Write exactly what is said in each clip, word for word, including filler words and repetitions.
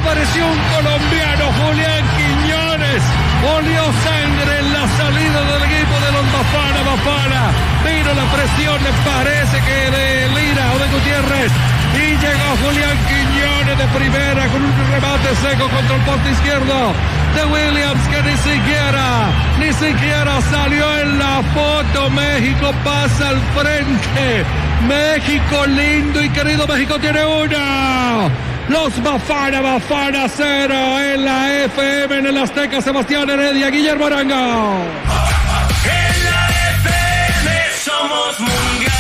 apareció un colombiano, Julián Quiñones. Olió sangre en la salida del equipo de los Bafana Bafana. Vino la presión, le parece que de Lira o de Gutiérrez. Y llegó Julián Quiñones de primera con un remate seco contra el poste izquierdo de Williams, que ni siquiera, ni siquiera salió en la foto. México pasa al frente. México lindo y querido, México tiene una. Los Bafana Bafana cero en la F M, en el Azteca. Sebastián Heredia, Guillermo Arango. En la F M somos mundial.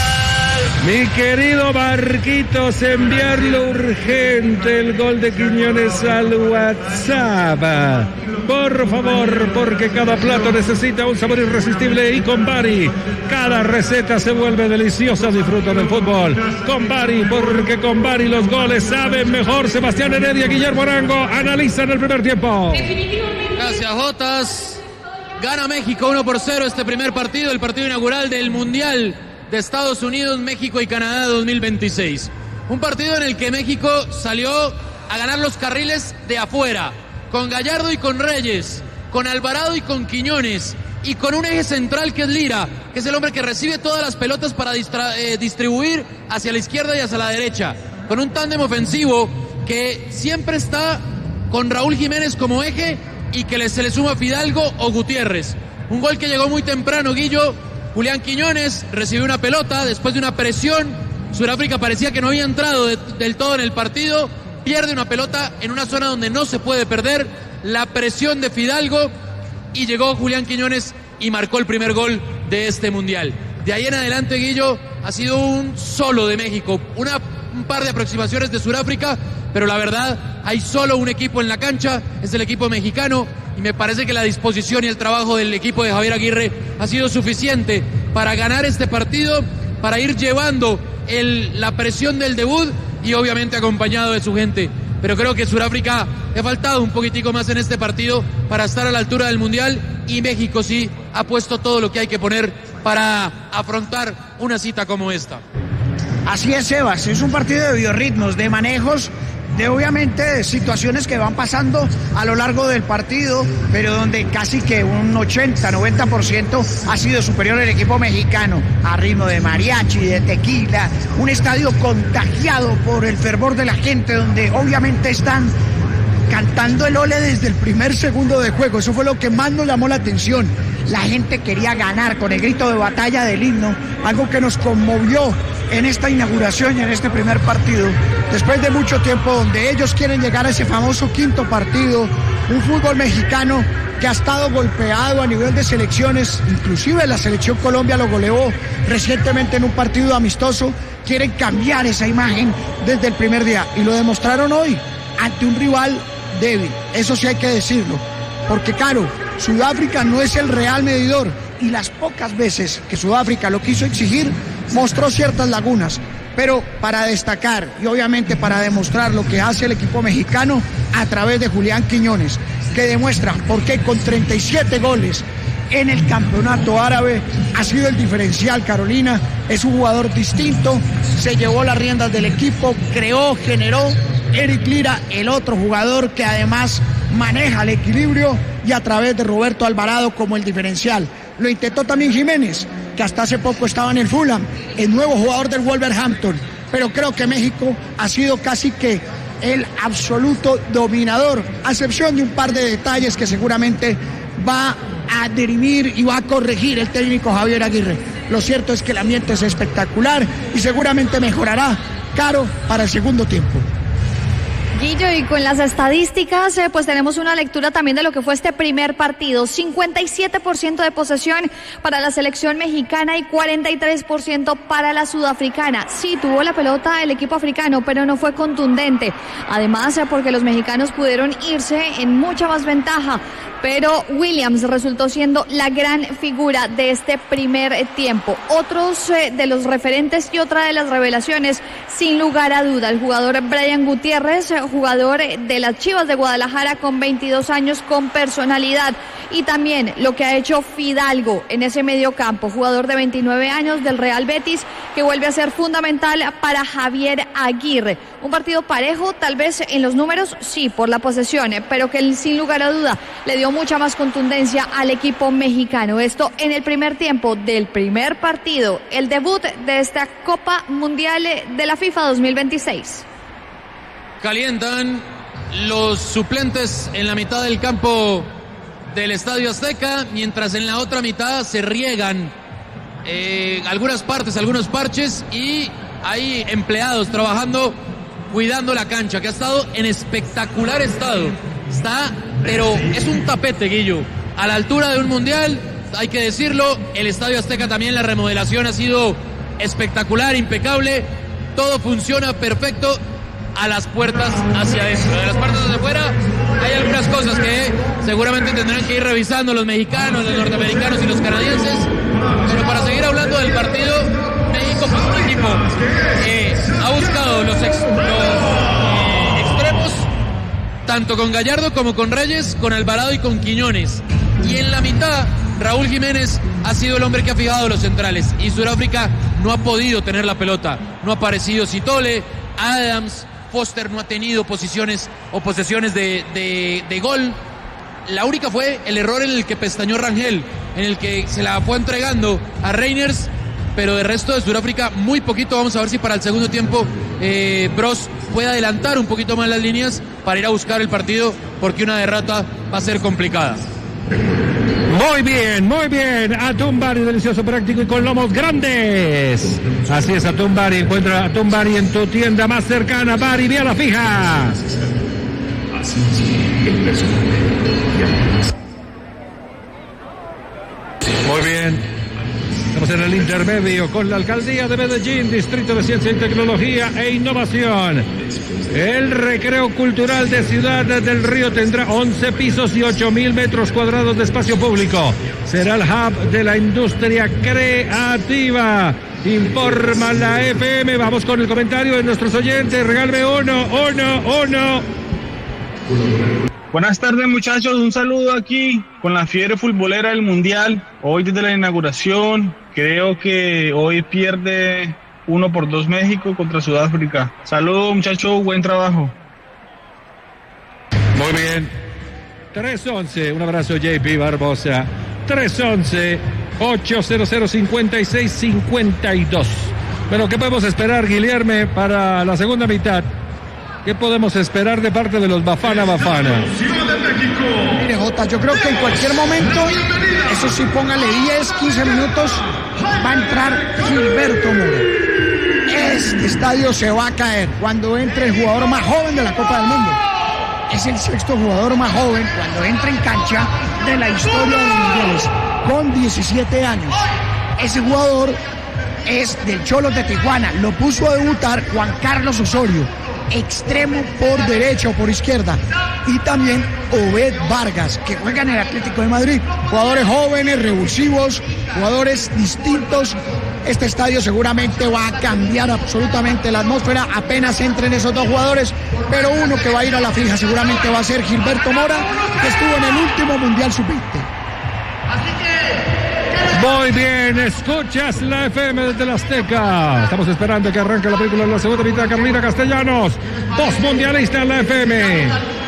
Mi querido Marquitos, enviarlo urgente el gol de Quiñones al WhatsApp. Por favor, porque cada plato necesita un sabor irresistible y con Bari cada receta se vuelve deliciosa. Disfruta del fútbol con Bari, porque con Bari los goles saben mejor. Sebastián Heredia, Guillermo Arango analizan el primer tiempo. Gracias, Jotas. Gana México uno por cero este primer partido, el partido inaugural del Mundial de Estados Unidos, México y Canadá dos mil veintiséis. Un partido en el que México salió a ganar los carriles de afuera, con Gallardo y con Reyes, con Alvarado y con Quiñones, y con un eje central que es Lira, que es el hombre que recibe todas las pelotas para distra- eh, distribuir hacia la izquierda y hacia la derecha, con un tándem ofensivo que siempre está con Raúl Jiménez como eje y que le, se le suma Fidalgo o Gutiérrez. Un gol que llegó muy temprano, Guillo. Julián Quiñones recibió una pelota después de una presión. Sudáfrica parecía que no había entrado de, del todo en el partido. Pierde una pelota en una zona donde no se puede perder. La presión de Fidalgo y llegó Julián Quiñones y marcó el primer gol de este Mundial. De ahí en adelante, Guillo, ha sido un solo de México. Una, un par de aproximaciones de Sudáfrica, pero la verdad hay solo un equipo en la cancha, es el equipo mexicano. Y me parece que la disposición y el trabajo del equipo de Javier Aguirre ha sido suficiente para ganar este partido, para ir llevando el, la presión del debut y obviamente acompañado de su gente. Pero creo que Sudáfrica le ha faltado un poquitico más en este partido para estar a la altura del Mundial, y México sí ha puesto todo lo que hay que poner para afrontar una cita como esta. Así es, Sebas, es un partido de biorritmos, de manejos, de obviamente de situaciones que van pasando a lo largo del partido, pero donde casi que un ochenta, noventa por ciento ha sido superior el equipo mexicano, a ritmo de mariachi, de tequila, un estadio contagiado por el fervor de la gente, donde obviamente están cantando el ole desde el primer segundo de juego. Eso fue lo que más nos llamó la atención. La gente quería ganar con el grito de batalla del himno, algo que nos conmovió en esta inauguración y en este primer partido, después de mucho tiempo donde ellos quieren llegar a ese famoso quinto partido. Un fútbol mexicano que ha estado golpeado a nivel de selecciones, inclusive la selección Colombia lo goleó recientemente en un partido amistoso. Quieren cambiar esa imagen desde el primer día y lo demostraron hoy ante un rival débil, eso sí hay que decirlo, porque claro, Sudáfrica no es el real medidor, y las pocas veces que Sudáfrica lo quiso exigir mostró ciertas lagunas. Pero para destacar y obviamente para demostrar lo que hace el equipo mexicano a través de Julián Quiñones, que demuestra por qué con treinta y siete goles en el campeonato árabe ha sido el diferencial. Carolina es un jugador distinto, se llevó las riendas del equipo, creó, generó. Eric Lira, el otro jugador que además maneja el equilibrio, y a través de Roberto Alvarado como el diferencial. Lo intentó también Jiménez, que hasta hace poco estaba en el Fulham, el nuevo jugador del Wolverhampton, pero creo que México ha sido casi que el absoluto dominador, a excepción de un par de detalles que seguramente va a dirimir y va a corregir el técnico Javier Aguirre. Lo cierto es que el ambiente es espectacular y seguramente mejorará, Caro, para el segundo tiempo. Guillo, y con las estadísticas, eh, pues tenemos una lectura también de lo que fue este primer partido. cincuenta y siete por ciento de posesión para la selección mexicana y cuarenta y tres por ciento para la sudafricana. Sí, tuvo la pelota el equipo africano, pero no fue contundente. Además, eh, porque los mexicanos pudieron irse en mucha más ventaja. Pero Williams resultó siendo la gran figura de este primer tiempo. Otros eh, de los referentes y otra de las revelaciones, sin lugar a duda, el jugador Brian Gutiérrez, eh, jugador de las Chivas de Guadalajara con veintidós años con personalidad. Y también lo que ha hecho Fidalgo en ese medio campo, jugador de veintinueve años del Real Betis, que vuelve a ser fundamental para Javier Aguirre. Un partido parejo, tal vez en los números, sí, por la posesión, pero que sin lugar a duda le dio mucha más contundencia al equipo mexicano. Esto en el primer tiempo del primer partido, el debut de esta Copa Mundial de la FIFA dos mil veintiséis. Calientan los suplentes en la mitad del campo del Estadio Azteca, mientras en la otra mitad se riegan eh, algunas partes, algunos parches, y hay empleados trabajando, cuidando la cancha, que ha estado en espectacular estado. Está, pero es un tapete, Guillo, a la altura de un mundial, hay que decirlo. El Estadio Azteca también, la remodelación ha sido espectacular, impecable, todo funciona perfecto. A las puertas hacia adentro, de las puertas hacia afuera hay algunas cosas que seguramente tendrán que ir revisando los mexicanos, los norteamericanos y los canadienses, pero para seguir hablando del partido, México pues un equipo que ha buscado los, ex, los eh, extremos, tanto con Gallardo como con Reyes, con Alvarado y con Quiñones, y en la mitad Raúl Jiménez ha sido el hombre que ha fijado los centrales, y Sudáfrica no ha podido tener la pelota, no ha aparecido Citole, Adams, Foster no ha tenido posiciones o posesiones de, de, de gol. La única fue el error en el que pestañó Rangel, en el que se la fue entregando a Reiners, pero de resto de Sudáfrica muy poquito. Vamos a ver si para el segundo tiempo eh, Bros puede adelantar un poquito más las líneas para ir a buscar el partido, porque una derrota va a ser complicada. Muy bien, muy bien. Atún Bari, delicioso, práctico y con lomos grandes. Así es, Atún Bari. Encuentra Atún Bari en tu tienda más cercana. Bari, vía la fija. Muy bien. Estamos en el intermedio con la Alcaldía de Medellín, Distrito de Ciencia y Tecnología e Innovación. El Recreo Cultural de Ciudad del Río tendrá once pisos y ocho mil metros cuadrados de espacio público. Será el hub de la industria creativa. Informa la F M. Vamos con el comentario de nuestros oyentes. Regálame uno, uno, uno. Buenas tardes, muchachos, un saludo aquí con la fiebre futbolera del Mundial. Hoy desde la inauguración, creo que hoy pierde uno por dos México contra Sudáfrica. Saludos, muchachos, buen trabajo. Muy bien. tres once, un abrazo J P Barbosa. tres once, ocho cero cero, cinco seis cinco dos. Bueno, ¿qué podemos esperar, Guilherme, para la segunda mitad? ¿Qué podemos esperar de parte de los Bafana Bafana? Mire, Jota, yo creo que en cualquier momento, eso sí, póngale diez, quince minutos, va a entrar Gilberto Mora. Este estadio se va a caer cuando entre el jugador más joven de la Copa del Mundo. Es el sexto jugador más joven cuando entra en cancha de la historia de los mundiales, con diecisiete años. Ese jugador es del Cholos de Tijuana, lo puso a debutar Juan Carlos Osorio, extremo por derecha o por izquierda, y también Obed Vargas, que juega en el Atlético de Madrid. Jugadores jóvenes, revulsivos, jugadores distintos. Este estadio seguramente va a cambiar absolutamente la atmósfera apenas entren esos dos jugadores, pero uno que va a ir a la fija seguramente va a ser Gilberto Mora, que estuvo en el último Mundial sub veinte. Muy bien, escuchas la F M desde la Azteca. Estamos esperando que arranque la película en la segunda mitad. Carolina Castellanos, postmundialista en la F M.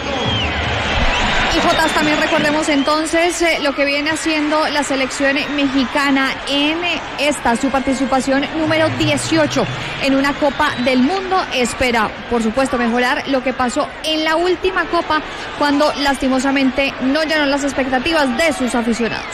Y Jotas, también recordemos entonces eh, lo que viene haciendo la selección mexicana en esta, su participación número dieciocho en una Copa del Mundo. Espera, por supuesto, mejorar lo que pasó en la última Copa, cuando lastimosamente no llenó las expectativas de sus aficionados.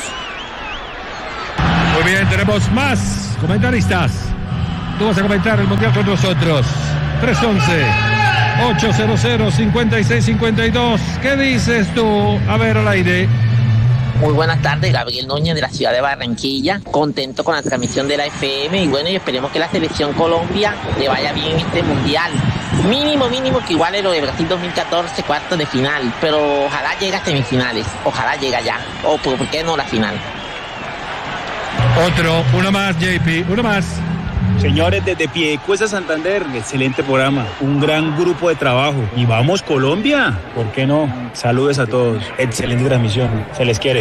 Muy bien, tenemos más comentaristas. Tú vas a comentar el Mundial con nosotros. tres once, ocho cero cero, cinco seis cinco dos. ¿Qué dices tú? A ver, al aire. Muy buenas tardes, Gabriel Núñez de la ciudad de Barranquilla, contento con la transmisión de la F M, y bueno, y esperemos que la selección Colombia le vaya bien en este mundial. Mínimo, mínimo que iguale lo de Brasil dos mil catorce, cuartos de final, pero ojalá llegue a semifinales, ojalá llegue ya, o por qué no la final. Otro, uno más, J P, uno más. Señores, desde Piedecuesta, Santander, excelente programa, un gran grupo de trabajo. Y vamos, Colombia, ¿por qué no? Saludos a todos, excelente transmisión, se les quiere.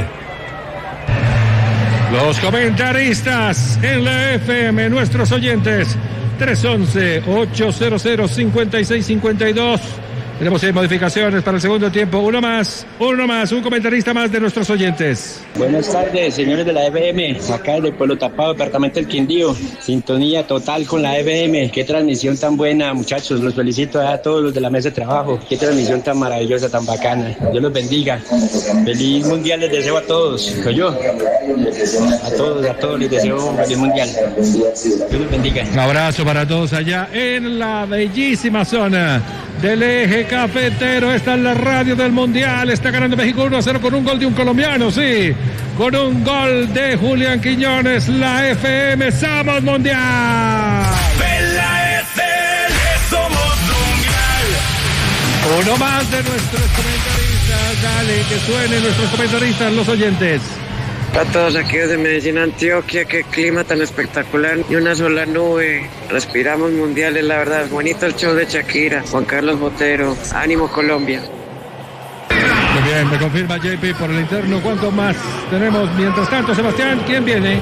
Los comentaristas en la F M, nuestros oyentes, tres once, ochocientos, cincuenta y seis cincuenta y dos. Tenemos seis modificaciones para el segundo tiempo. Uno más, uno más, un comentarista más de nuestros oyentes. Buenas tardes, señores de la F M. Acá desde Pueblo Tapado, departamento del Quindío. Sintonía total con la F M. Qué transmisión tan buena, muchachos. Los felicito a todos los de la mesa de trabajo. Qué transmisión tan maravillosa, tan bacana. Dios los bendiga. Feliz mundial les deseo a todos. ¿Yo? A todos, a todos les deseo un feliz mundial. Dios los bendiga. Un abrazo para todos allá en la bellísima zona del eje cafetero. Está en la radio del mundial. Está ganando México uno a cero con un gol de un colombiano, sí, con un gol de Julián Quiñones. La F M, somos mundial. En la F M somos mundial. Uno más de nuestros comentaristas. Dale, que suenen nuestros comentaristas, los oyentes. A todos aquí desde Medellín, Antioquia, qué clima tan espectacular, ni una sola nube, respiramos mundiales, la verdad, bonito el show de Shakira, Juan Carlos Botero, ánimo Colombia. Muy bien, me confirma J P por el interno. ¿Cuánto más tenemos? Mientras tanto, Sebastián, ¿quién viene?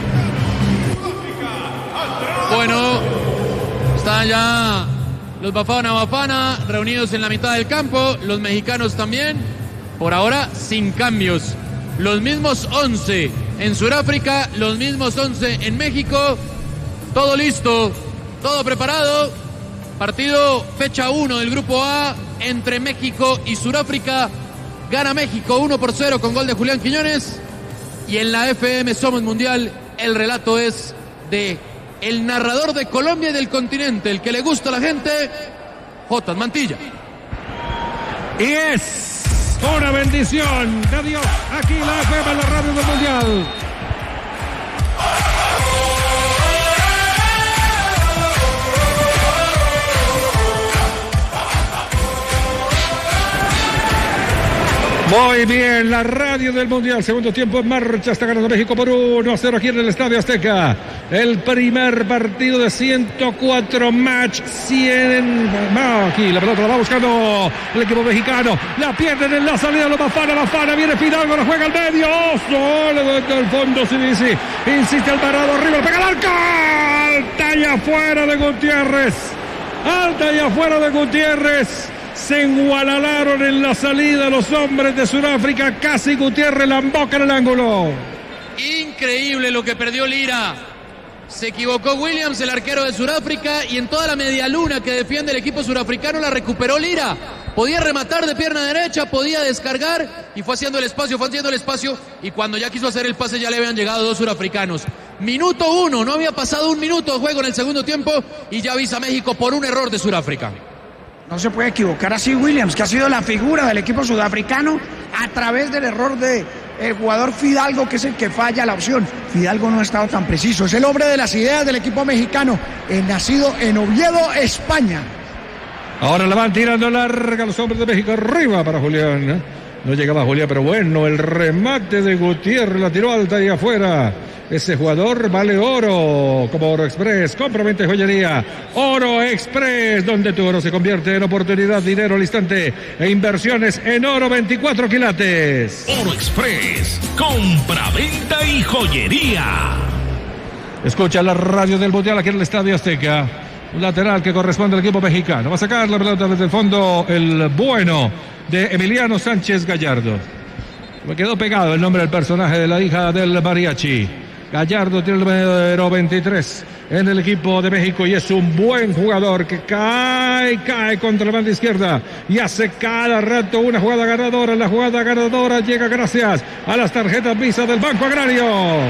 Bueno, están ya los Bafana Bafana reunidos en la mitad del campo, los mexicanos también, por ahora sin cambios. Los mismos once en Sudáfrica, los mismos once en México. Todo listo, todo preparado. Partido fecha uno del Grupo A entre México y Sudáfrica. Gana México uno por cero con gol de Julián Quiñones. Y en la F M Somos Mundial, el relato es de el narrador de Colombia y del continente, el que le gusta a la gente, J. Mantilla. Y es una bendición de Dios. Aquí la F M, la radio del mundial. Muy bien, la radio del mundial. Segundo tiempo en marcha. Está ganando México por uno a cero aquí en el Estadio Azteca. El primer partido de ciento cuatro match. cien. No, aquí la pelota la va buscando el equipo mexicano. La pierden en la salida. Lo Bafana, Bafana. Viene Fidalgo, lo juega al medio. Solo desde el fondo. Sí, sí. Insiste Alvarado. Arriba, pega al arco. Alta y afuera de Gutiérrez. Alta y afuera de Gutiérrez. Se engualalaron en la salida los hombres de Sudáfrica. Casi Gutiérrez la emboca en el ángulo. Increíble lo que perdió Lira. Se equivocó Williams, el arquero de Sudáfrica, y en toda la media luna que defiende el equipo surafricano la recuperó Lira. Podía rematar de pierna derecha, podía descargar y fue haciendo el espacio, fue haciendo el espacio, y cuando ya quiso hacer el pase ya le habían llegado dos surafricanos. Minuto uno, no había pasado un minuto de juego en el segundo tiempo y ya avisa México por un error de Sudáfrica. No se puede equivocar así Williams, que ha sido la figura del equipo sudafricano a través del error del jugador Fidalgo, que es el que falla la opción. Fidalgo no ha estado tan preciso, es el hombre de las ideas del equipo mexicano, eh, nacido en Oviedo, España. Ahora la van tirando larga los hombres de México, arriba para Julián, ¿eh? No llegaba Julián, pero bueno, el remate de Gutiérrez la tiró alta y afuera. Ese jugador vale oro, como Oro Express. Compra, venta y joyería Oro Express, donde tu oro se convierte en oportunidad, dinero al instante e inversiones en oro veinticuatro quilates. Oro Express, compra, venta y joyería. Escucha la radio del mundial aquí en el Estadio Azteca. Un lateral que corresponde al equipo mexicano. Va a sacar la pelota desde el fondo el bueno de Emiliano Sánchez Gallardo. Me quedó pegado el nombre del personaje de la hija del mariachi. Gallardo tiene el número veintitrés en el equipo de México y es un buen jugador que cae, cae contra la banda izquierda y hace cada rato una jugada ganadora. La jugada ganadora llega gracias a las tarjetas Visa del Banco Agrario.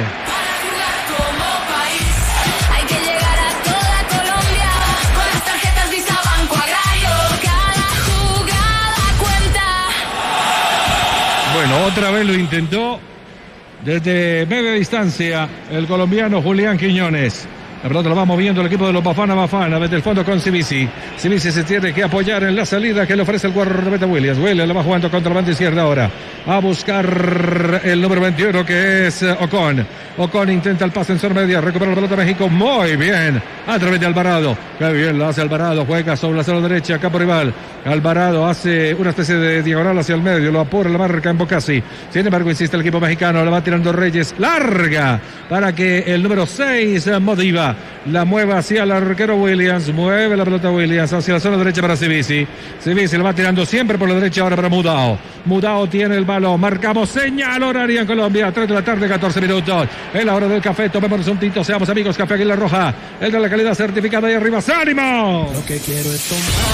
Bueno, otra vez lo intentó desde media distancia el colombiano Julián Quiñones. La pelota la va moviendo el equipo de los Bafana Bafana desde el fondo con Sivisi. Sivisi se tiene que apoyar en la salida que le ofrece el guardameta Williams. Williams la va jugando contra la banda izquierda ahora. A buscar el número veintiuno que es Ocon. Ocon intenta el pase en zona media. Recupera la pelota México. Muy bien. A través de Alvarado. Qué bien lo hace Alvarado. Juega sobre la zona derecha. Campo rival. Alvarado hace una especie de diagonal hacia el medio. Lo apura la marca en Bocasi. Sin embargo, insiste el equipo mexicano. La va tirando Reyes. Larga para que el número seis Modiva la mueva hacia el arquero Williams. Mueve la pelota Williams hacia la zona derecha para Sivisi. Sivisi la va tirando siempre por la derecha ahora para Mudao. Mudao tiene el balón. Marcamos señal horaria en Colombia. tres de la tarde, catorce minutos. Es la hora del café. Tomémonos un tinto. Seamos amigos. Café Águila Roja. El de la calidad certificada ahí arriba. ¡Ánimo! Lo que quiero es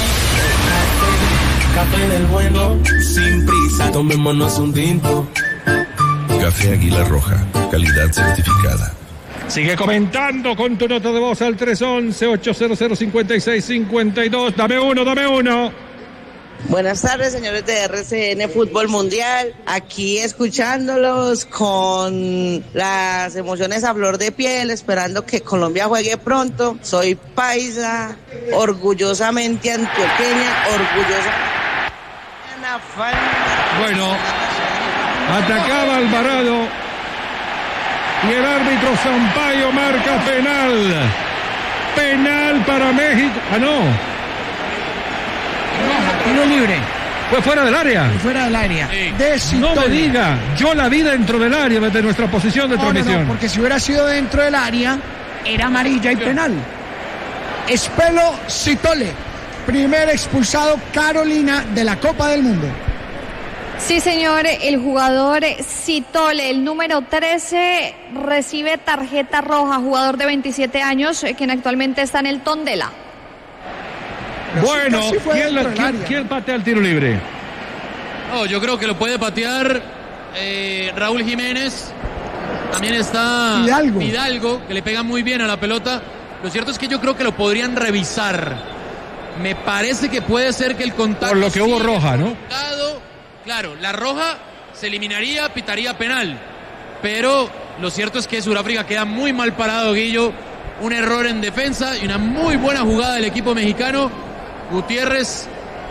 tomar café del bueno, sin prisa. Tomémonos un tinto. Café Águila Roja. Calidad certificada. Sigue comentando con tu nota de voz al tres once, ochocientos cincuenta y seis cincuenta y dos. Dame uno, dame uno. Buenas tardes, señores de R C N Fútbol Mundial. Aquí escuchándolos con las emociones a flor de piel, esperando que Colombia juegue pronto. Soy paisa, orgullosamente antioqueña, orgullosa. Bueno, atacaba Alvarado. Y el árbitro Sampaio marca penal. Penal para México. Ah, no. Tiro libre. Fue fuera del área. Fue fuera del área. Sí. De no me diga. Yo la vi dentro del área desde nuestra posición de no, transmisión. No, no, porque si hubiera sido dentro del área, era amarilla y penal. Espelo Citole. Primer expulsado Carolina de la Copa del Mundo. Sí, señor, el jugador Citole, el número trece, recibe tarjeta roja, jugador de veintisiete años, quien actualmente está en el Tondela. Bueno, ¿quién, la, ¿quién, ¿quién patea el tiro libre? No, yo creo que lo puede patear eh, Raúl Jiménez. También está Hidalgo. Hidalgo, que le pega muy bien a la pelota. Lo cierto es que yo creo que lo podrían revisar. Me parece que puede ser que el contacto... Por lo que hubo roja, ¿no? Claro, la roja se eliminaría, pitaría penal. Pero lo cierto es que Sudáfrica queda muy mal parado, Guillo. Un error en defensa y una muy buena jugada del equipo mexicano. Gutiérrez,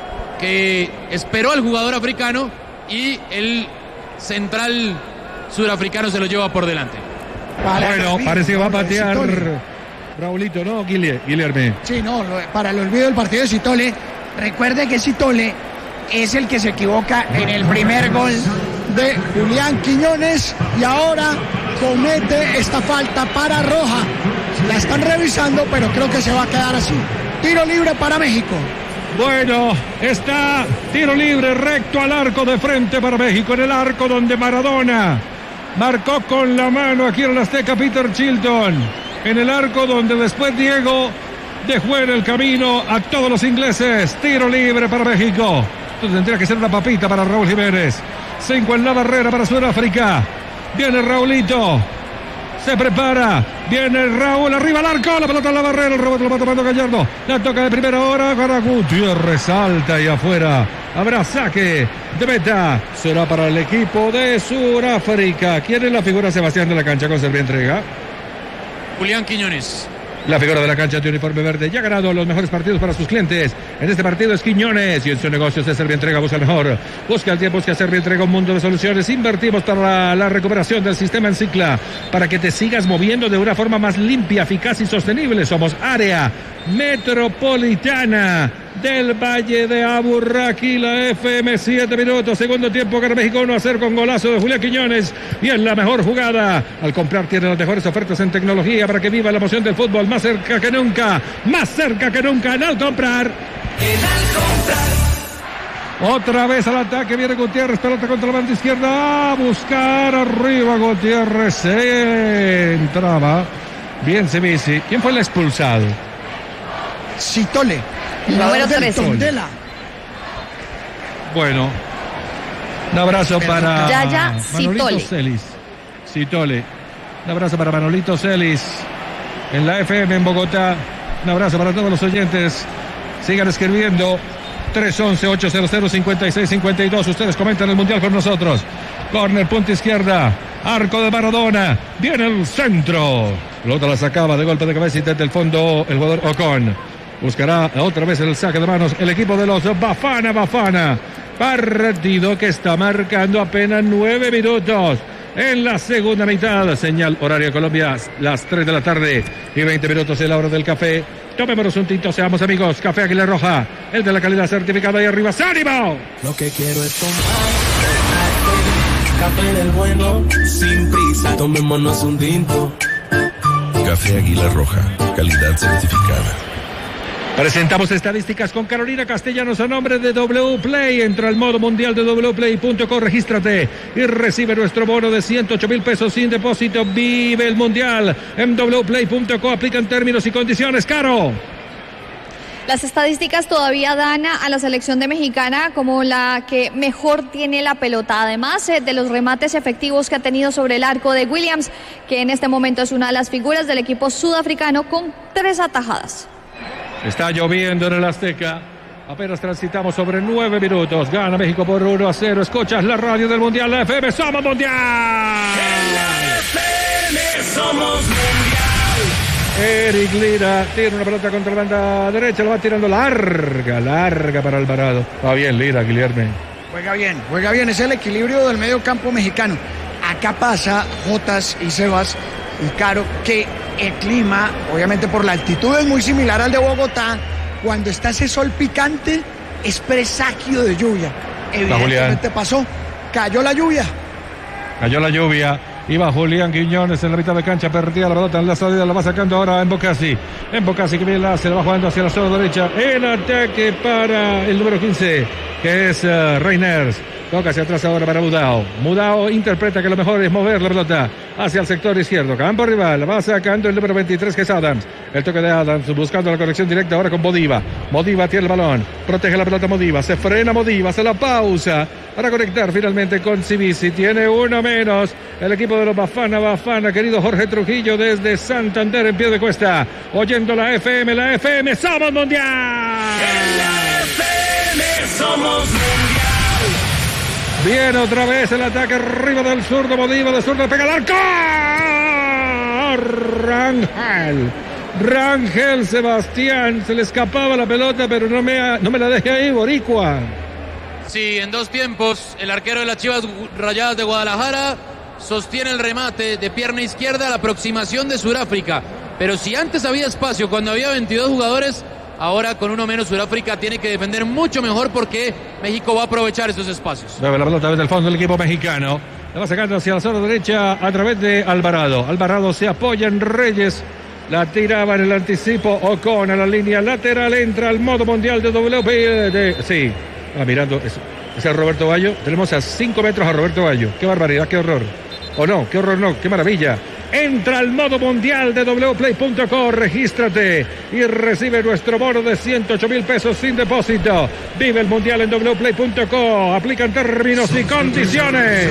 que esperó al jugador africano y el central sudafricano se lo lleva por delante. Para bueno, parece que va a patear Raulito, ¿no? Guilherme. Sí, no, para el olvido del partido de Citole. Recuerde que Citole es el que se equivoca en el primer gol de Julián Quiñones y ahora comete esta falta para roja. La están revisando, pero creo que se va a quedar así. Tiro libre para México. Bueno, está tiro libre recto al arco de frente para México, en el arco donde Maradona marcó con la mano aquí en el Azteca Peter Chilton, en el arco donde después Diego dejó en el camino a todos los ingleses. Tiro libre para México. Esto tendría que ser una papita para Raúl Jiménez. Cinco en la barrera para Sudáfrica. Viene Raulito. Se prepara. Viene Raúl arriba al arco. La pelota en la barrera. El rebote lo va tomando Gallardo. La toca de primera hora. Para Gutiérrez. Salta y afuera. Habrá saque de meta. Será para el equipo de Sudáfrica. ¿Quién es la figura, Sebastián, de la cancha con servientrega? Julián Quiñones. La figura de la cancha de uniforme verde ya ha ganado los mejores partidos para sus clientes. En este partido es Quiñones y en su negocio es Servientrega. Busca el mejor. Busca el tiempo, busca Servientrega, un mundo de soluciones. Invertimos para la, la recuperación del sistema en Cicla para que te sigas moviendo de una forma más limpia, eficaz y sostenible. Somos área metropolitana del Valle de Aburraqui. La F M, siete minutos, segundo tiempo, gana México uno a cero con golazo de Julián Quiñones y es la mejor jugada. Al comprar tiene las mejores ofertas en tecnología para que viva la emoción del fútbol más cerca que nunca, más cerca que nunca en Al Comprar. En Al Comprar. Otra vez al ataque viene Gutiérrez, pelota contra la banda izquierda, a buscar arriba Gutiérrez, se entraba bien Sivisi. ¿Quién fue el expulsado? Citole. Número trece. Bueno, un abrazo para Yaya Manolito Citole. Celis. Citole. Un abrazo para Manolito Celis en la F M en Bogotá. Un abrazo para todos los oyentes. Sigan escribiendo. tres once, ochocientos, cincuenta y seis cincuenta y dos. Ustedes comentan el Mundial con nosotros. Corner, punta izquierda. arco de Maradona, viene el centro. Pelota la sacaba de golpe de cabeza y desde el fondo el jugador Ocon. Buscará otra vez el saque de manos el equipo de los Bafana Bafana. Partido que está marcando apenas nueve minutos en la segunda mitad. Señal horaria Colombia, las tres de la tarde y veinte minutos en la hora del café. Tomémonos un tinto, seamos amigos. Café Águila Roja, el de la calidad certificada y arriba. ¡Ánimo! Lo que quiero es tomar café del bueno, sin prisa. Tomémonos un tinto. Café Águila Roja, calidad certificada. Presentamos estadísticas con Carolina Castellanos a nombre de W Play. Entra al modo mundial de w play punto co, regístrate y recibe nuestro bono de ciento ocho mil pesos sin depósito. Vive el mundial en w play punto co. Aplican términos y condiciones. Caro. Las estadísticas todavía dan a la selección de mexicana como la que mejor tiene la pelota, además eh, de los remates efectivos que ha tenido sobre el arco de Williams, que en este momento es una de las figuras del equipo sudafricano con tres atajadas. Está lloviendo en el Azteca. Apenas transitamos sobre nueve minutos. Gana México por uno a cero. Escuchas la radio del Mundial, la F M. ¡Somos Mundial! En la F M somos Mundial. Eric Lira tiene una pelota contra la banda derecha. Lo va tirando larga, larga para Alvarado. Va bien Lira, Guillermo. Juega bien, juega bien. Es el equilibrio del medio campo mexicano. Acá pasa, Jotas y Sebas y Caro, que el clima, obviamente por la altitud, es muy similar al de Bogotá. Cuando está ese sol picante, es presagio de lluvia. Evidentemente pasó, cayó la lluvia. Cayó la lluvia. Iba Julián Quiñones en la mitad de cancha, perdía la pelota en la salida, la va sacando ahora en Bocasi. En Bocasi que bien la hace, la va jugando hacia la zona derecha. El ataque para el número quince, que es uh, Reiners. Toca hacia atrás ahora para Mudao. Mudao interpreta que lo mejor es mover la pelota hacia el sector izquierdo. Campo rival. Va sacando el número veintitrés, que es Adams. El toque de Adams buscando la conexión directa ahora con Modiva. Modiva tiene el balón. Protege la pelota Modiva. Se frena Modiva. Se la pausa para conectar finalmente con Cibisi. Tiene uno menos el equipo de los Bafana Bafana. Querido Jorge Trujillo desde Santander en pie de cuesta. Oyendo la F M. La F M. ¡Somos Mundial! En la F M somos Mundial. Viene otra vez el ataque arriba del zurdo Modiva, de zurdo pega al arco. Rangel. Rangel Sebastián, se le escapaba la pelota, pero no me, no me la deje ahí, boricua. Sí, en dos tiempos, el arquero de las Chivas Rayadas de Guadalajara sostiene el remate de pierna izquierda a la aproximación de Sudáfrica. Pero si antes había espacio, cuando había veintidós jugadores, ahora con uno menos Sudáfrica tiene que defender mucho mejor porque México va a aprovechar esos espacios. Mueve la pelota desde el fondo del equipo mexicano. La va sacando hacia la zona derecha a través de Alvarado. Alvarado se apoya en Reyes. La tiraba en el anticipo Ocon a la línea lateral. Entra al modo mundial de W P. De, sí, ah, mirando. Es, es el Roberto Bayo. Tenemos a cinco metros a Roberto Bayo. Qué barbaridad, qué horror. O no, qué horror no, qué maravilla. Entra al modo mundial de w play punto co, regístrate y recibe nuestro bono de ciento ocho mil pesos sin depósito. Vive el mundial en w play punto co. Aplican términos y condiciones.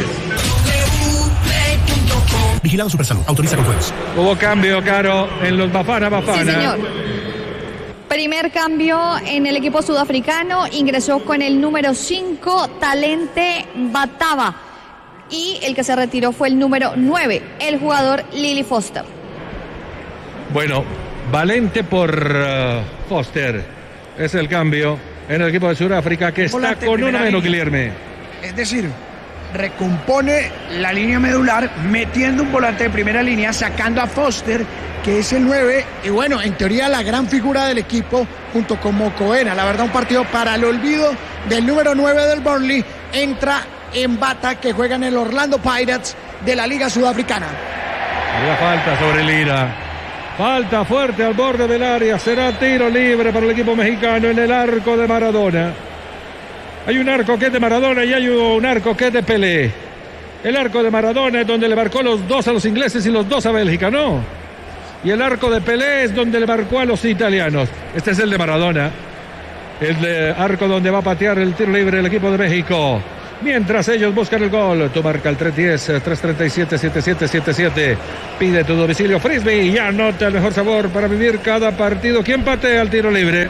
Vigilado Supersalud. Autoriza con juegos. Hubo cambio, Caro, en los Bafana Bafana. Sí, señor. Primer cambio en el equipo sudafricano. Ingresó con el número cinco, Talente Batava. Y el que se retiró fue el número nueve, el jugador Lily Foster. Bueno, Valente por uh, Foster. Es el cambio en el equipo de Sudáfrica, que está Volante con uno menos, línea. Guillermo. Es decir, recompone la línea medular, metiendo un volante de primera línea, sacando a Foster, que es el nueve, y bueno, en teoría la gran figura del equipo, junto con Mocoena. La verdad, un partido para el olvido del número nueve del Burnley. Entra en Bata, que juega en el Orlando Pirates de la Liga Sudafricana. Había falta sobre Lira. Falta fuerte al borde del área. Será tiro libre para el equipo mexicano en el arco de Maradona. Hay un arco que es de Maradona y hay un arco que es de Pelé. El arco de Maradona es donde le marcó los dos a los ingleses y los dos a Bélgica, ¿no? Y el arco de Pelé es donde le marcó a los italianos. Este es el de Maradona. El de arco donde va a patear el tiro libre el equipo de México. Mientras ellos buscan el gol, tú marca el tres diez, tres treinta y siete, setenta y siete setenta y siete. Pide tu domicilio Frisbee y anota el mejor sabor para vivir cada partido. ¿Quién patea el tiro libre?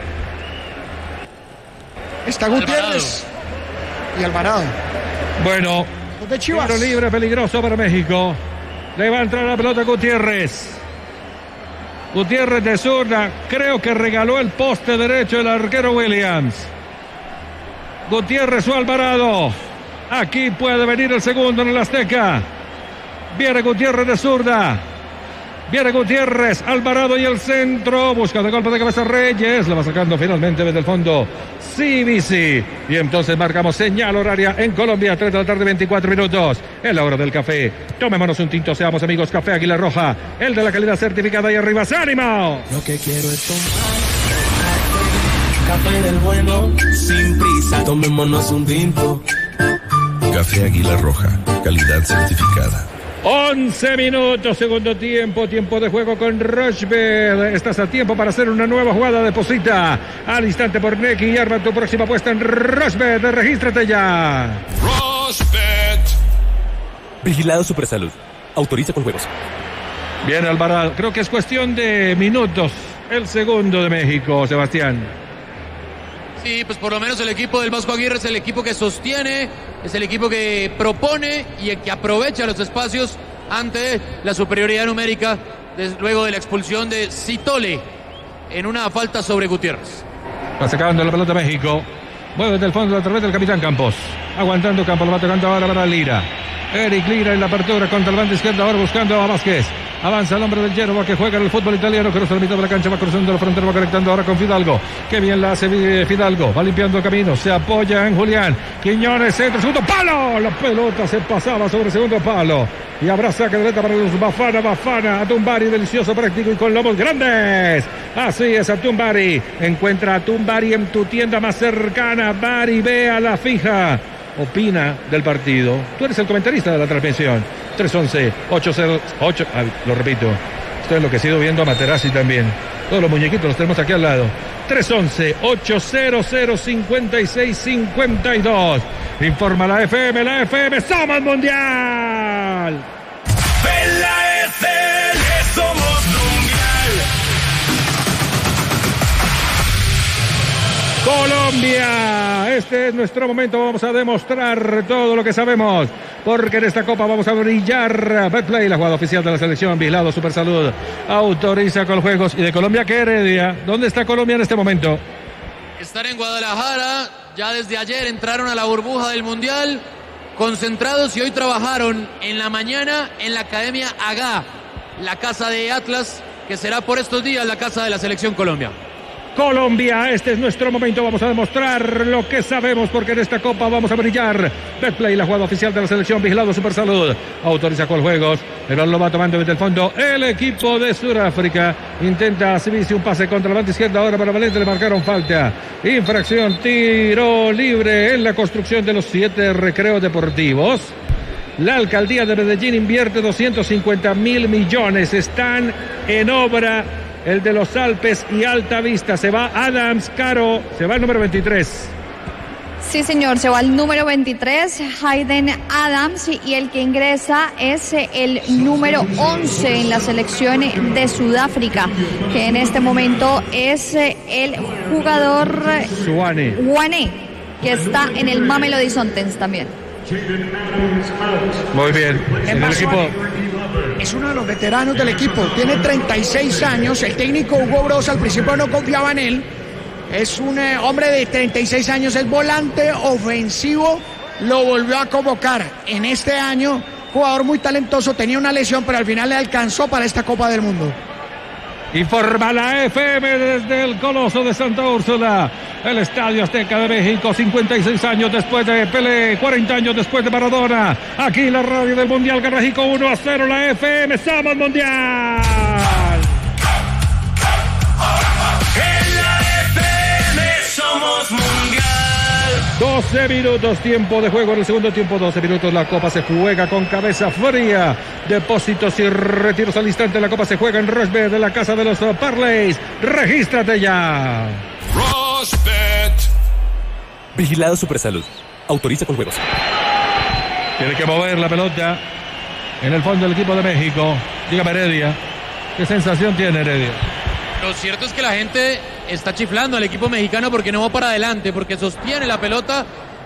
Está Gutiérrez y Alvarado. Bueno, de Chivas. Tiro libre peligroso para México. Le va a entrar la pelota Gutiérrez. Gutiérrez de zurda. Creo que regaló el poste derecho el arquero Williams. Gutiérrez o Alvarado. Aquí puede venir el segundo en el Azteca. Viene Gutiérrez de zurda. Viene Gutiérrez, Alvarado y el centro. Busca de golpe de cabeza Reyes. Lo va sacando finalmente desde el fondo C B C. Y entonces marcamos señal horaria en Colombia. tres de la tarde, veinticuatro minutos. Es la hora del café. Tomémonos un tinto, seamos amigos. Café Águila Roja. El de la calidad certificada y arriba. ¡Ánimo! Lo que quiero es tomar café del bueno, sin prisa. Tomémonos un tinto. Café Águila Roja. Calidad certificada. once minutos, segundo tiempo, tiempo de juego con Rochbet. Estás a tiempo para hacer una nueva jugada. Deposita al instante por Nequi y arma tu próxima apuesta en Rochbet. Regístrate ya. Rochbet. Vigilado Supersalud. Autoriza con juegos. Bien, Alvarado. Creo que es cuestión de minutos. El segundo de México, Sebastián. Sí, pues por lo menos el equipo del Vasco Aguirre es el equipo que sostiene, es el equipo que propone y que aprovecha los espacios ante la superioridad numérica desde luego de la expulsión de Citole en una falta sobre Gutiérrez. Va sacando la pelota México. Mueve desde el fondo a través del capitán Campos. Aguantando Campos, lo va tocando ahora para Lira. Eric Lira en la apertura contra el bando izquierdo, ahora buscando a Vázquez. Avanza el hombre del Yerba que juega en el fútbol italiano. Cruza la mitad de la cancha, va cruzando la frontera, va conectando ahora con Fidalgo. Qué bien la hace Fidalgo. Va limpiando el camino, se apoya en Julián. Quiñones, centro, segundo palo. La pelota se pasaba sobre el segundo palo. Y habrá saque de meta para los Bafana, Bafana. A Tumbari, delicioso, práctico y con lomos grandes. Así es, a Tumbari. Encuentra a Tumbari en tu tienda más cercana. Bari, ve a la fija. Opina del partido. Tú eres el comentarista de la transmisión. tres once, ocho cero ocho. Ah, lo repito. Estoy enloquecido viendo a Materazzi también. Todos los muñequitos los tenemos aquí al lado. tres once, ocho cero cero, cinco seis cinco dos. Informa la F M, la F M. ¡Somos mundial! En la F M somos mundial. Colombia, este es nuestro momento, vamos a demostrar todo lo que sabemos, porque en esta copa vamos a brillar. Betplay, la jugada oficial de la selección, vigilado Supersalud, autoriza con juegos. ¿Y de Colombia qué, Heredia? ¿Dónde está Colombia en este momento? Están en Guadalajara, ya desde ayer entraron a la burbuja del Mundial, concentrados y hoy trabajaron en la mañana en la Academia Agá, la casa de Atlas, que será por estos días la casa de la selección Colombia. Colombia, este es nuestro momento, vamos a demostrar lo que sabemos porque en esta copa vamos a brillar. Betplay, la jugada oficial de la selección, vigilado Supersalud, autoriza con juegos, pero lo va tomando desde el fondo el equipo de Sudáfrica. Intenta Civici un pase contra la banda izquierda, ahora para Valente le marcaron falta. Infracción, tiro libre en la construcción de los siete recreos deportivos. La alcaldía de Medellín invierte doscientos cincuenta mil millones, están en obra. El de los Alpes y Alta Vista. Se va Adams, Caro. Se va el número veintitrés. Sí, señor. Se va el número veintitrés, Hayden Adams. Y el que ingresa es el número once en la selección de Sudáfrica, que en este momento es el jugador Suane, Wane, que está en el Mamelodi Sundowns también. Muy bien. En el equipo... Es uno de los veteranos del equipo, tiene treinta y seis años, el técnico Hugo Broz al principio no confiaba en él, es un eh, hombre de treinta y seis años, es volante ofensivo, lo volvió a convocar en este año, jugador muy talentoso, tenía una lesión pero al final le alcanzó para esta Copa del Mundo. Informa la F M desde el Coloso de Santa Úrsula, el Estadio Azteca de México, cincuenta y seis años después de Pelé, cuarenta años después de Maradona. Aquí la radio del Mundial gana México uno a cero, la F M, ¡somos mundial! En la F M somos mundial. doce minutos, tiempo de juego en el segundo tiempo, doce minutos, la Copa se juega con cabeza fría, depósitos y retiros al instante, la Copa se juega en Rochbet de la casa de los Parlays, regístrate ya. Rochbet. Vigilado Supersalud, autoriza con juegos. Tiene que mover la pelota en el fondo del equipo de México. Dígame, Heredia, ¿qué sensación tiene Heredia? Lo cierto es que la gente está chiflando al equipo mexicano porque no va para adelante, porque sostiene la pelota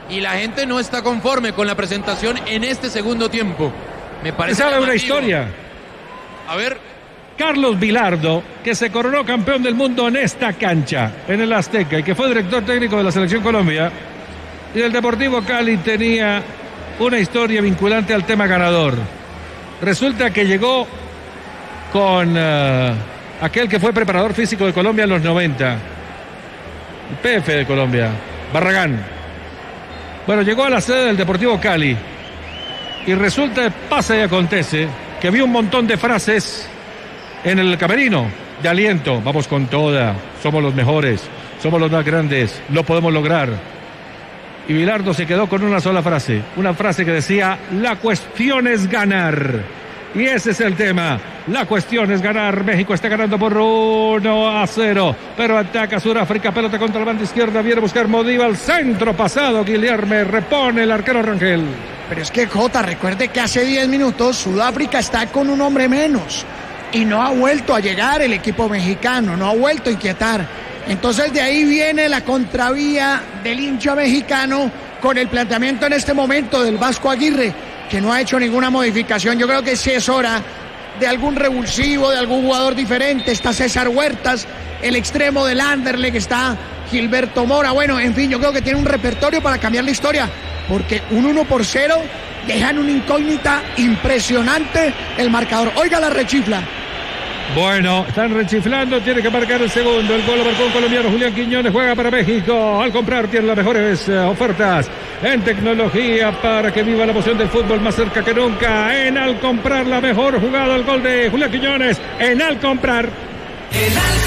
y la gente no está conforme con la presentación en este segundo tiempo. Me parece ¿Sabe una llamativo. historia? A ver. Carlos Vilardo, que se coronó campeón del mundo en esta cancha, en el Azteca, y que fue director técnico de la Selección Colombia, y el Deportivo Cali tenía una historia vinculante al tema ganador. Resulta que llegó con uh, aquel que fue preparador físico de Colombia en los noventa, el P F de Colombia, Barragán. Bueno, llegó a la sede del Deportivo Cali y resulta, pasa y acontece, que vio un montón de frases en el camerino de aliento. Vamos con toda, somos los mejores, somos los más grandes, lo podemos lograr. Y Vilardo se quedó con una sola frase, una frase que decía: la cuestión es ganar. Y ese es el tema, la cuestión es ganar. México está ganando por uno a cero, pero ataca Sudáfrica, pelota contra la banda izquierda, viene a buscar Modiva al centro pasado, Guilherme, repone el arquero Rangel. Pero es que, Jota, recuerde que hace diez minutos Sudáfrica está con un hombre menos y no ha vuelto a llegar el equipo mexicano, no ha vuelto a inquietar. Entonces de ahí viene la contravía del hincha mexicano con el planteamiento en este momento del Vasco Aguirre, que no ha hecho ninguna modificación. Yo creo que sí es hora de algún revulsivo, de algún jugador diferente. Está César Huertas, el extremo del Anderlecht, está Gilberto Mora. Bueno, en fin, yo creo que tiene un repertorio para cambiar la historia, porque un uno por cero dejan una incógnita impresionante el marcador. Oiga la rechifla. Bueno, están rechiflando, tiene que marcar el segundo. El gol lo marcó un colombiano, Julián Quiñones, juega para México. Al comprar tiene las mejores uh, ofertas en tecnología para que viva la emoción del fútbol más cerca que nunca. En Al Comprar, la mejor jugada, el gol de Julián Quiñones. En Al Comprar. En Al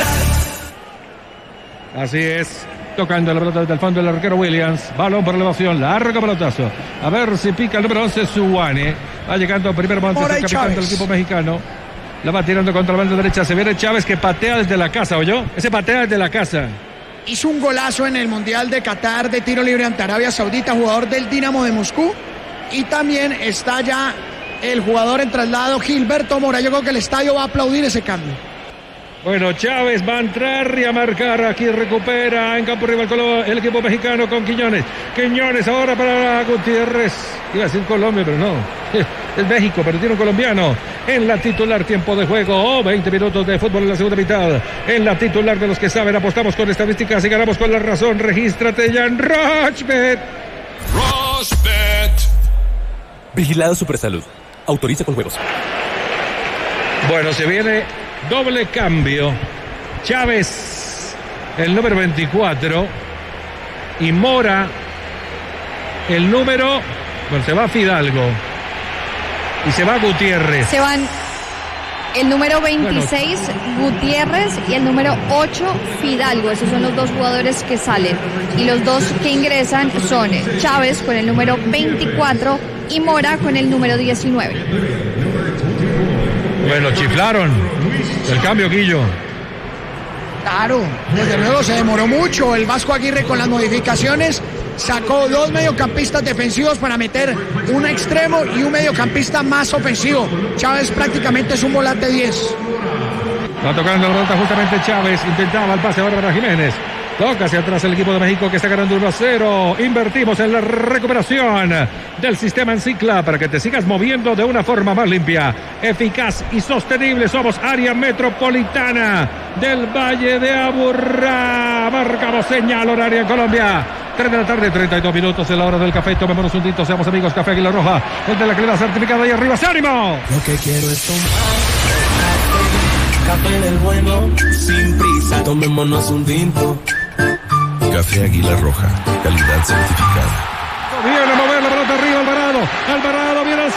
Comprar. Así es. Tocando la pelota desde el fondo el arquero Williams. Balón por elevación, largo pelotazo. A ver si pica el número once, Suwane. Va llegando primer Montes, el capitán del equipo mexicano. La va tirando contra la banda derecha. Se viene Chávez, que patea desde la casa, ¿oyó? Ese patea desde la casa. Hizo un golazo en el Mundial de Qatar de tiro libre ante Arabia Saudita, jugador del Dinamo de Moscú. Y también está ya el jugador en traslado, Gilberto Mora. Yo creo que el estadio va a aplaudir ese cambio. Bueno, Chávez va a entrar y a marcar. Aquí recupera en campo rival el equipo mexicano con Quiñones. Quiñones ahora para Gutiérrez. Iba a decir Colombia, pero no. Es México, pero tiene un colombiano en la titular. Tiempo de juego, oh, veinte minutos de fútbol en la segunda mitad. En la titular de los que saben, apostamos con estadísticas y ganamos con la razón. Regístrate ya en Rochbet. Rochbet. Vigilado Supersalud. Autoriza con juegos. Bueno, se viene doble cambio. Chávez, el número veinticuatro, y Mora, el número... Bueno, se va Fidalgo y se va Gutiérrez. Se van el número veintiséis, bueno, Gutiérrez, y el número ocho, Fidalgo. Esos son los dos jugadores que salen. Y los dos que ingresan son Chávez con el número veinticuatro y Mora con el número diecinueve. Bueno, chiflaron el cambio, Guillo. Claro, desde luego se demoró mucho el Vasco Aguirre con las modificaciones. Sacó dos mediocampistas defensivos para meter un extremo y un mediocampista más ofensivo. Chávez prácticamente es un volante diez. Va tocando la pelota justamente Chávez. Intentaba el pase ahora para Jiménez. Toca hacia atrás el equipo de México, que está ganando uno a cero. Invertimos en la recuperación del sistema Encicla para que te sigas moviendo de una forma más limpia, eficaz y sostenible. Somos área metropolitana del Valle de Aburrá. Marcamos señal horaria en Colombia. tres de la tarde, treinta y dos minutos en la hora del café. Tomémonos un tinto, seamos amigos. Café Águila Roja, el de la calidad certificada. Y arriba, ¡ánimo! Lo que quiero es tomar café del bueno, sin prisa. Tomémonos un tinto. Café Águila Roja, calidad certificada. Viene a mover la pelota arriba, Alvarado. Alvarado viene al